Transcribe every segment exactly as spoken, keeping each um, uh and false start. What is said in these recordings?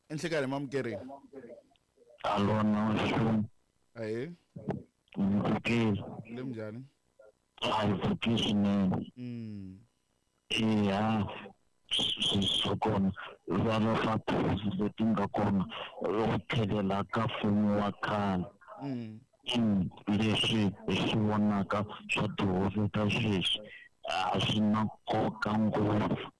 Enhlekani mamkeri. Alona shum. Aye. Mvukile. Lemnjani? Hayi mvukile nene. Mm. Iya. Sokona. Vana fathusi leti nga kona. Ukuthelela ka mfumo wa khale. Mm. Mm. Leswi hi swi vonaka swa tihosi ta sweswi a swi na nkoka ngopfu.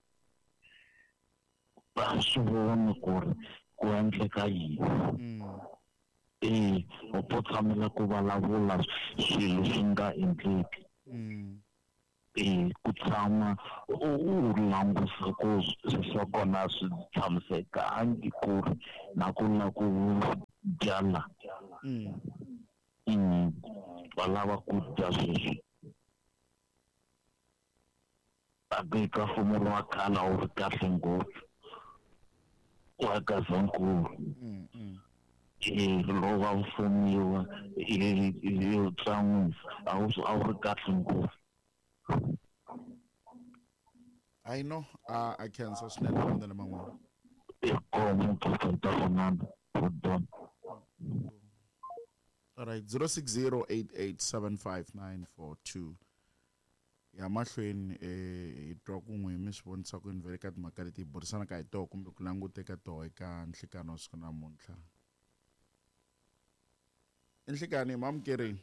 Va swi vona ku ri ku endleka yini. Mm. Eh, u to tshamela ku vulavula swilo swi nga endleki. Mm. Eh, ku tshama u langusa ku swa kona swi tshamisekangi ku ri na ku na ku byala. Mm. Mm. Va lava ku dya sweswi. Kambe ka mfumo wa khale wu ri kahle ngopfu. Wa Gazankulu. Mm. Mm. Eh, loko va mfumiwa hi tsan'wisa a wu a wu ri kahle ngopfu. I know uh, I can so swinene kwamdana man'wana. Ikomo Profeta Fernando Rodon. All right, zero six zero eight eight seven five nine four two. Ya mahlweni eh hi twa kun'we mi swi vonisa ku ni vele ka timhaka leti hi burisana ka hi toho kumbe ku languteka toho eka nhlikano wa siku namuntlha. Enhlekani mamkeri.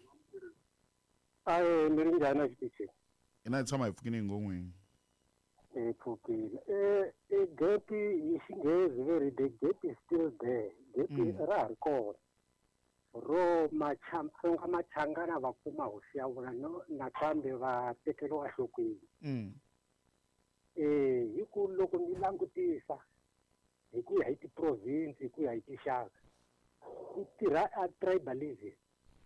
Aye mi ri njhani xitichi? Ina hi tshama hi pfukini hi ngongweni. Hi pfukile. Eh e gap hi xinghezi very the gap is still there. Gap ra ha ri kona. Ro machanga machangana va kuma hosi ya vona no nakambe va tekeriwa enhlokweni. Mm. Eh hi ku loko ni langutisa hi ku ya hi ti-province hi ku ya hi tinxaka ku tirha a tribalism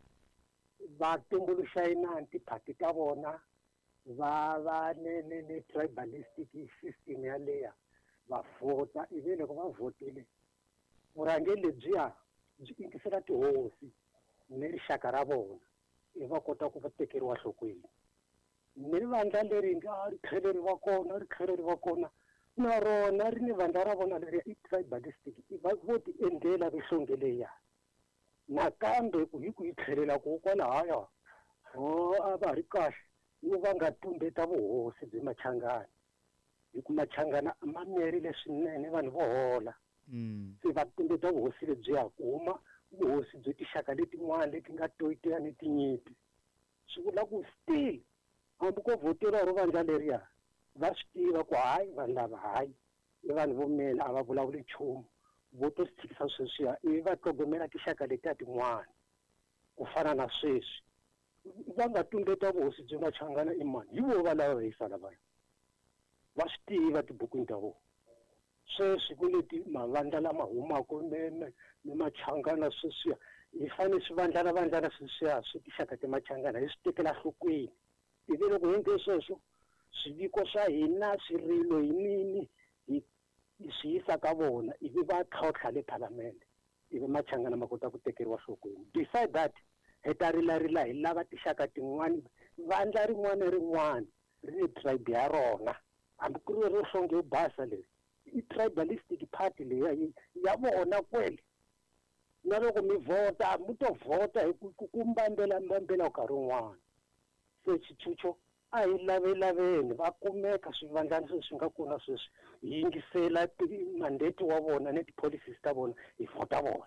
va tumbuluxa inani tiphati ta vona va va ne ne ne tribalistic system yaleya va vhota ivi loko va vhotile vurhangeri lebyiya byi ingisela tihosi ni rixaka ra vona i va kota ku va tekeriwa nhlokweni ni vandla leri nga ri tlhele ri va kona ri tlhele ri va kona na rona ri ni vandla ra vona leri i tribalistic va vo ti endlela rihlonge leya nakambe ku hi ku yi tlhelela ko kwalahaya o a va ri kahle ni va nga tumbeta vuhosi byi machangana hi ku machangana ma miyerile swinene vanhu vo hola se va tumbeta vuhosi lebyiya kuma vuhosi byo tixaka letin'wana leti nga toyiteya ni tinyimpi swi vula ku still hambi ko vhoteliwa ro vandla leriya va swi tiva ku hayi vanhu lava hayi i vanhu vo mela a va vulavuli nchumu vo to swi tshikisa sweswiya ivi va tlhogomela tinxaka letiya tin'wana ku fana na sweswi va nga tumbeta vuhosi byo machangana i mani hi vo va lava hisa lavaya va swi tiva tibukwini ta vona sweswi ku leti mavandla lama humaka ni machangana sweswiya hi fanele swi vandlana vandlana sweswiya swi tinxaka timachangana hi swi tekela nhlokweni ivi loko hi nge sweswo swiviko swa hina swirilo hi nini hi swi yisa ka vona ivi va tlhontlha le palamende ivi machangana ma kota ku tekeriwa nhlokweni beside that hi ta rilarila hi lava tinxaka tin'wana vandla rin'wana rin'wana ri ni tribe ya rona hambi ku ri ro hlonge yo basa leri i tribalistic party leya ya vona kwele na loko mi vhota mi to vhota hi ku mbambela mbambela nkarhi wun'wana se xichucho a hi lavelaveni va kumeka swivandlani sweswi swi nga kona sweswi hi yingisela mandate wa vona ni ti-policies ta vona hi vhota vona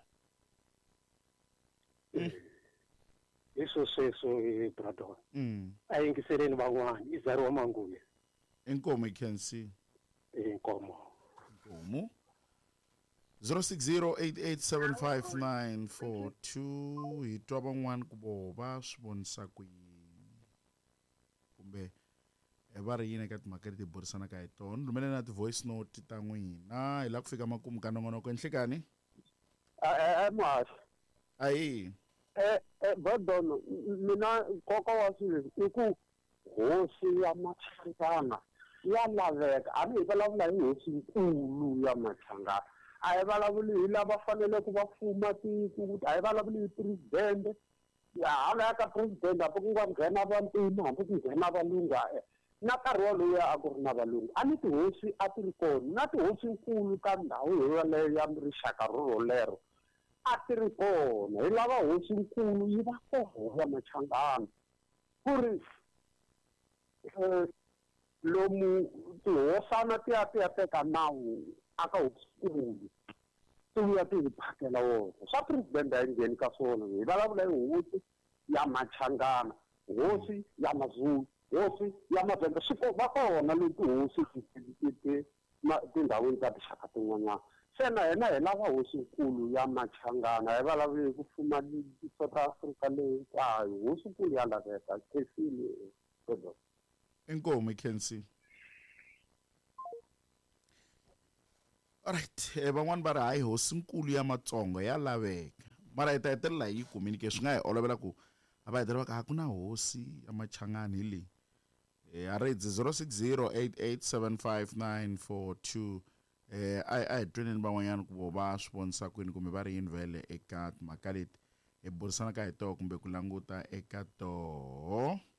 hi swo sweswo brother a yingiseleni van'wana i zariwa manguye inkomo I can see inkomo inkomo zero six zero eight eight seven five nine four two hi twa van'wana ku vova swi vonisa ku kumbe va ri yini eka timhaka leti hi burisanaka hi tona rhumela na ti-voice note ta n'wina hi la ku fika makumu ka nongonoko enhlekani muhaxi ayi Bodon mina nkoka wa swilo i ku hosi ya machangana ya laveka a ni hi vulavula hi hosi nkulu ya machangana a hi vulavuli hi lava fanele ku va fuma tiko a hi vulavuli hi presidente ya hala ka president hambi ku nga nghena vantima hambi ku nghena valunga na nkarhi walowo a ku ri na valungu a ni tihosi a ti ri kona na tihosinkulu ta ndhawu yaleyo ya rixaka rorolero a ti ri kona hi lava hosinkulu yi va kona ya Machangana ku ri lomu tihosana ti ya ti ya teka nawu aka hosinkulu ti vuya ti hi phakela wona swa presidente a yi ngheni ka swona hi vulavula hi hosi ya Machangana hosi ya Mazulu hosi ya Mavenda swi va kona leti hosi tindhawini ta tinxaka tin'wanyana se na hina hi lava hosinkulu ya Machangana hi vulavuli ku fuma South Africa leyi hinkwayo hosinkulu ya laveka khensile inkomo Kensi. Alright, eh van'wana va ri hayi hosinkulu ya Matsonga ya laveka mara hi ta hetelela hi communication nga hi olovela ku a va hetelela va ka ku na hosi ya Machangana hi leyi eh a rate zero six zero eight eight seven five nine four two eh ai ai twenty van'wanyana ku va swi vonisa kwini kumbe va ri yini vhele eka timhaka leti hi burisanaka hi toho kumbe ku languta eka toho.